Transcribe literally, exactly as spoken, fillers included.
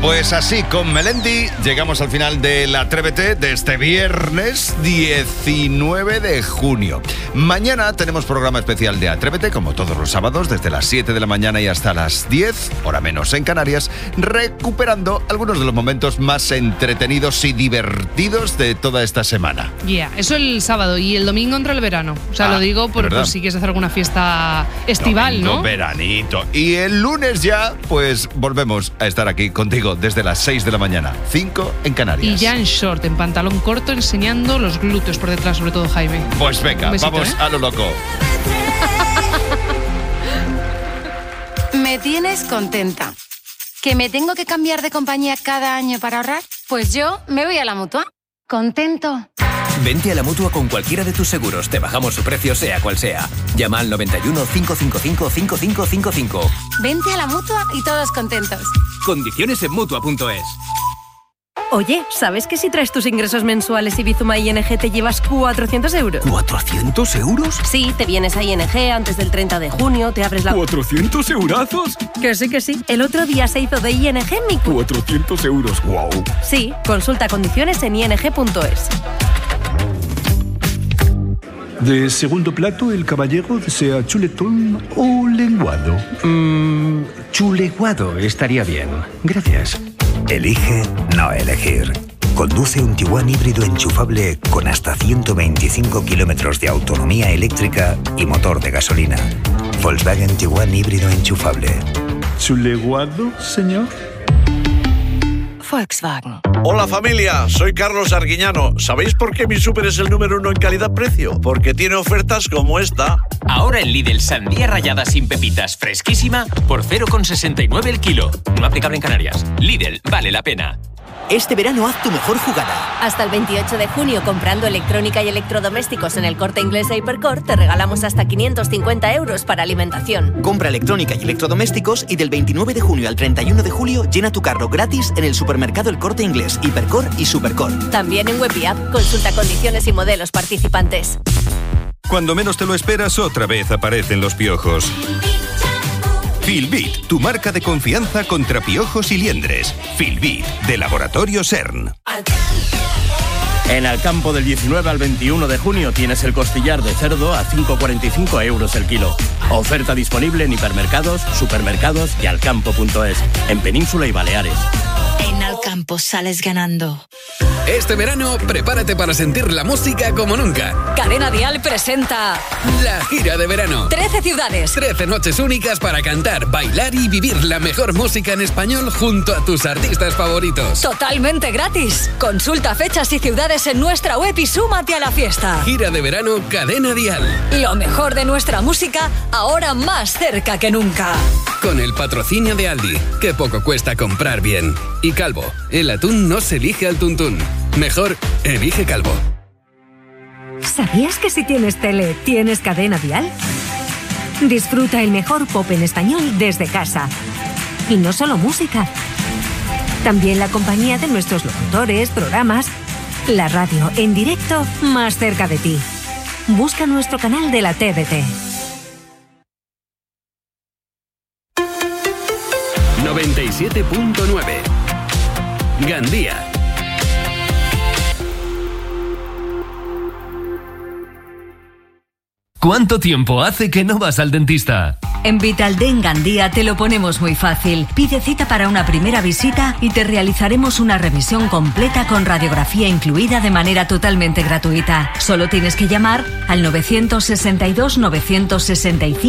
Pues así, con Melendi, llegamos al final del Atrévete de este viernes diecinueve de junio. Mañana tenemos programa especial de Atrévete, como todos los sábados, desde las siete de la mañana y hasta las diez, hora menos en Canarias, recuperando algunos de los momentos más entretenidos y divertidos de toda esta semana. Ya, yeah, eso el sábado, y el domingo entra el verano. O sea, ah, lo digo por, por si quieres hacer alguna fiesta estival, domingo, ¿no? Veranito. Y el lunes ya, pues volvemos a estar aquí contigo desde las seis de la mañana, cinco en Canarias. Y ya en short, en pantalón corto, enseñando los glúteos por detrás, sobre todo Jaime. Pues venga, besito, vamos ¿eh? a lo loco. Me tienes contenta. ¿Que me tengo que cambiar de compañía cada año para ahorrar? Pues yo me voy a la Mutua. Contento. Vente a la Mutua con cualquiera de tus seguros. Te bajamos su precio, sea cual sea. Llama al noventa y uno, cinco cinco cinco, cinco cinco cinco cinco. Vente a la Mutua y todos contentos. Condiciones en Mutua punto es. Oye, ¿sabes que si traes tus ingresos mensuales y Bizuma I N G te llevas cuatrocientos euros? ¿cuatrocientos euros? Sí, te vienes a I N G antes del treinta de junio, te abres la... ¿cuatrocientos eurazos? Que sí, que sí. El otro día se hizo de I N G mi... cuatrocientos euros, wow. Sí, consulta condiciones en I N G punto es. De segundo plato, el caballero desea chuletón o lenguado. Mmm, chuleguado estaría bien. Gracias. Elige no elegir. Conduce un Tiguan híbrido enchufable con hasta ciento veinticinco kilómetros de autonomía eléctrica y motor de gasolina. Volkswagen Tiguan híbrido enchufable. ¿Chuleguado, señor? Volkswagen. Hola familia, soy Carlos Arguiñano. ¿Sabéis por qué mi súper es el número uno en calidad-precio? Porque tiene ofertas como esta. Ahora en Lidl, sandía rallada sin pepitas fresquísima por cero coma sesenta y nueve el kilo. No aplicable en Canarias. Lidl, vale la pena. Este verano haz tu mejor jugada. Hasta el veintiocho de junio, comprando electrónica y electrodomésticos en el Corte Inglés e Hipercor, te regalamos hasta quinientos cincuenta euros para alimentación. Compra electrónica y electrodomésticos y del veintinueve de junio al treinta y uno de julio llena tu carro gratis en el supermercado El Corte Inglés, Hipercor y Supercor. También en web y app. Consulta condiciones y modelos participantes. Cuando menos te lo esperas, otra vez aparecen los piojos. Filbit, tu marca de confianza contra piojos y liendres. Filbit, de Laboratorio CERN. En Alcampo del diecinueve al veintiuno de junio tienes el costillar de cerdo a cinco coma cuarenta y cinco euros el kilo. Oferta disponible en hipermercados, supermercados y alcampo punto es, en Península y Baleares. En Alcampo sales ganando. Este verano, prepárate para sentir la música como nunca. Cadena Dial presenta la gira de verano. trece ciudades. trece noches únicas para cantar, bailar y vivir la mejor música en español junto a tus artistas favoritos. Totalmente gratis. Consulta fechas y ciudades en nuestra web y súmate a la fiesta. Gira de verano Cadena Dial. Lo mejor de nuestra música, ahora más cerca que nunca. Con el patrocinio de Aldi, que poco cuesta comprar bien. Y Calvo, el atún no se elige al tuntún. Mejor, elige Calvo. ¿Sabías que si tienes tele, tienes Cadena Dial? Disfruta el mejor pop en español desde casa. Y no solo música. También la compañía de nuestros locutores, programas, la radio en directo más cerca de ti. Busca nuestro canal de la T D T. noventa y siete punto nueve Gandía. ¿Cuánto tiempo hace que no vas al dentista? En Vitaldent Gandía te lo ponemos muy fácil. Pide cita para una primera visita y te realizaremos una revisión completa con radiografía incluida de manera totalmente gratuita. Solo tienes que llamar al nueve seis dos, nueve seis cinco